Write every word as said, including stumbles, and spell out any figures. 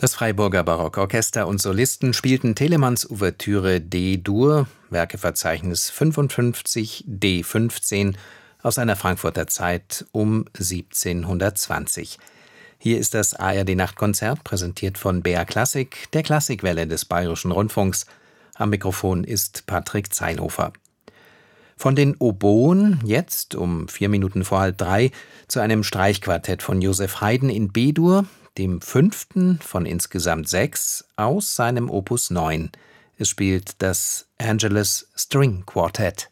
Das Freiburger Barockorchester und Solisten spielten Telemanns Ouvertüre D-Dur, Werkeverzeichnis fünfundfünfzig D fünfzehn, aus einer Frankfurter Zeit um siebzehnhundertzwanzig. Hier ist das A R D-Nachtkonzert, präsentiert von B R Klassik, der Klassikwelle des Bayerischen Rundfunks. Am Mikrofon ist Patrick Zeilhofer. Von den Oboen jetzt um vier Minuten vor halb drei zu einem Streichquartett von Joseph Haydn in B-Dur, dem fünften von insgesamt sechs aus seinem Opus neun. Es spielt das Angelus String Quartet.